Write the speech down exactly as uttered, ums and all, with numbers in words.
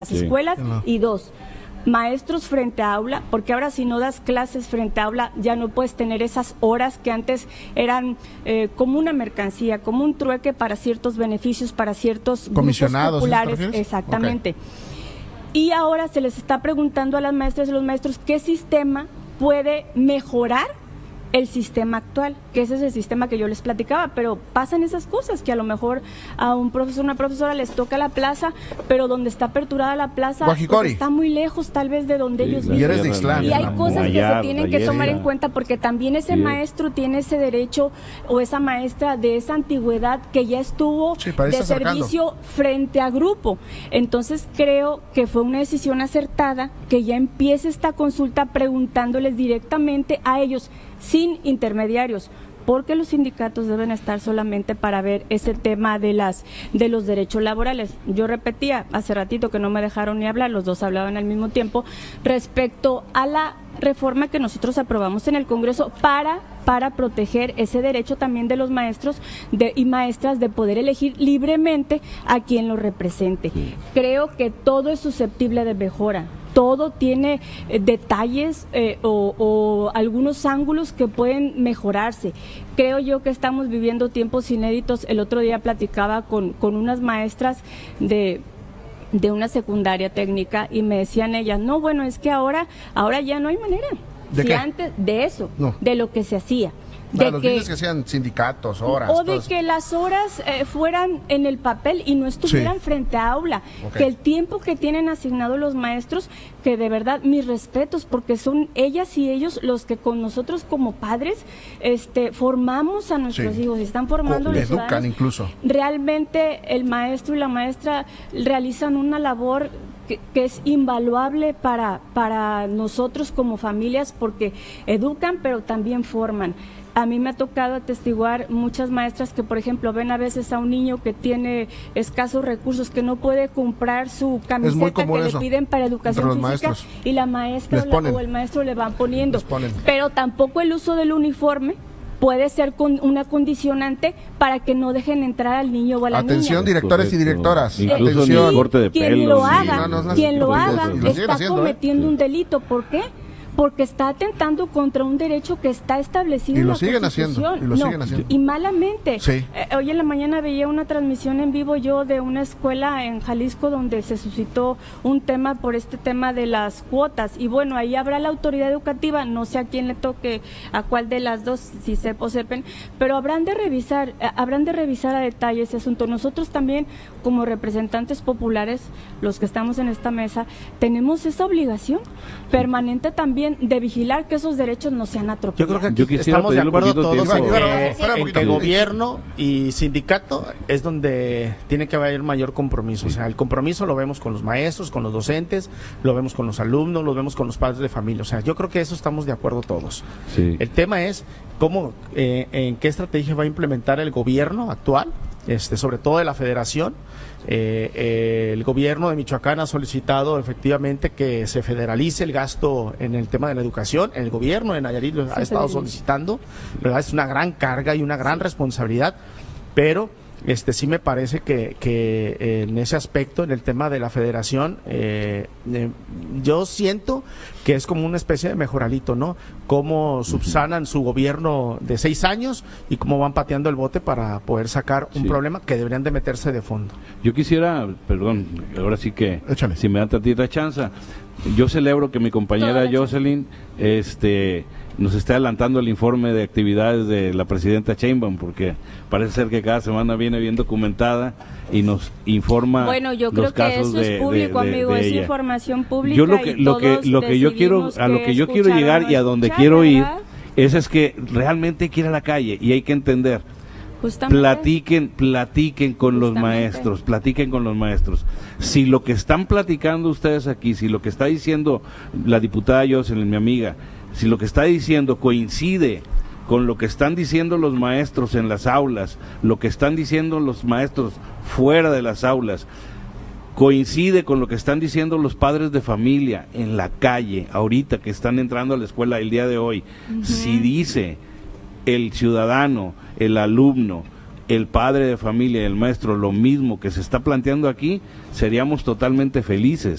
las escuelas no. Y dos, maestros frente a aula, porque ahora si no das clases frente a aula ya no puedes tener esas horas que antes eran eh, como una mercancía, como un trueque para ciertos beneficios, para ciertos comisionados grupos populares, exactamente. Okay. Y ahora se les está preguntando a las maestras y los maestros qué sistema puede mejorar el sistema actual, que ese es el sistema que yo les platicaba, pero pasan esas cosas, que a lo mejor a un profesor, una profesora les toca la plaza, pero donde está aperturada la plaza pues está muy lejos tal vez de donde sí, ellos viven. Y eres de Ixtlán. Y hay cosas que se tienen que tomar en cuenta, porque también ese sí. maestro tiene ese derecho, o esa maestra de esa antigüedad que ya estuvo sí, de servicio frente a grupo. Entonces creo que fue una decisión acertada que ya empiece esta consulta preguntándoles directamente a ellos, sin intermediarios, porque los sindicatos deben estar solamente para ver ese tema de las de los derechos laborales. Yo repetía hace ratito que no me dejaron ni hablar, los dos hablaban al mismo tiempo, respecto a la reforma que nosotros aprobamos en el Congreso para para proteger ese derecho también de los maestros de, y maestras de poder elegir libremente a quien los represente. Sí. Creo que todo es susceptible de mejora. Todo tiene eh, detalles eh, o, o algunos ángulos que pueden mejorarse. Creo yo que estamos viviendo tiempos inéditos. El otro día platicaba con, con unas maestras de... de una secundaria técnica y me decían ellas, no, bueno, es que ahora ahora ya no hay manera. ¿De si qué? Antes de eso, no. de lo que se hacía. De de los que, niños que sean sindicatos, horas. O de que las horas eh, fueran en el papel y no estuvieran sí. frente a aula. Okay. Que el tiempo que tienen asignado los maestros, que de verdad mis respetos, porque son ellas y ellos los que con nosotros como padres este, formamos a nuestros sí. hijos, están formando o, los educan ciudadanos. Incluso. Realmente el maestro y la maestra realizan una labor Que, que es invaluable para, para nosotros como familias, porque educan pero también forman. A mí me ha tocado atestiguar muchas maestras que, por ejemplo, ven a veces a un niño que tiene escasos recursos, que no puede comprar su camiseta que eso, le piden para educación física, maestros. Y la maestra o, la, o el maestro le van poniendo. Pero tampoco el uso del uniforme puede ser con una condicionante para que no dejen entrar al niño o a la Atención, niña. Atención, directores y directoras. Incluso Atención. En el corte de quien pelo, lo sí. haga, no, no, no, quien no, lo no, haga no, no, está haciendo, cometiendo ¿eh? un delito. ¿Por qué? Porque está atentando contra un derecho que está establecido y en lo la siguen Constitución. haciendo, y lo no, siguen haciendo. Y malamente. Sí. Eh, hoy en la mañana veía una transmisión en vivo yo de una escuela en Jalisco donde se suscitó un tema por este tema de las cuotas. Y bueno, ahí habrá la autoridad educativa, no sé a quién le toque, a cuál de las dos, si C E P o C E P E N, pero habrán de revisar, eh, habrán de revisar a detalle ese asunto. Nosotros también, como representantes populares, los que estamos en esta mesa, tenemos esa obligación permanente también de vigilar que esos derechos no sean atropellados. Yo creo que aquí Yo estamos de acuerdo todos tiempo. en que, sí. en que gobierno y sindicato es donde tiene que haber mayor compromiso. Sí. O sea, el compromiso lo vemos con los maestros, con los docentes, lo vemos con los alumnos, lo vemos con los padres de familia. O sea, yo creo que eso estamos de acuerdo todos. Sí. El tema es cómo, eh, en qué estrategia va a implementar el gobierno actual, este, sobre todo de la federación. Eh, eh, el gobierno de Michoacán ha solicitado efectivamente que se federalice el gasto en el tema de la educación. El gobierno de Nayarit lo ha estado solicitando, ¿verdad? Es una gran carga y una gran responsabilidad, pero este sí me parece que, que eh, en ese aspecto, en el tema de la federación, eh, eh, yo siento que es como una especie de mejoralito, ¿no? Cómo subsanan su gobierno de seis años y cómo van pateando el bote para poder sacar un sí. problema que deberían de meterse de fondo. Yo quisiera, perdón, ahora sí que, Échale. si me dan tantita chance, yo celebro que mi compañera Jocelyn este, nos esté adelantando el informe de actividades de la presidenta Sheinbaum, porque parece ser que cada semana viene bien documentada y nos informa. Bueno, yo creo los que casos eso de, es público, de, de, amigo, de es ella. Información pública. Yo lo que y lo que lo que yo quiero a lo que yo quiero llegar y a donde escuchar, quiero ir ¿verdad? es es que realmente hay que ir a la calle y hay que entender. Justamente. Platiquen, platiquen con Justamente. los maestros, platiquen con los maestros. Si lo que están platicando ustedes aquí, si lo que está diciendo la diputada Jocelyn, mi amiga, si lo que está diciendo coincide con lo que están diciendo los maestros en las aulas, lo que están diciendo los maestros fuera de las aulas, coincide con lo que están diciendo los padres de familia en la calle, ahorita que están entrando a la escuela el día de hoy, uh-huh. Si dice el ciudadano, el alumno, el padre de familia, el maestro, lo mismo que se está planteando aquí, seríamos totalmente felices.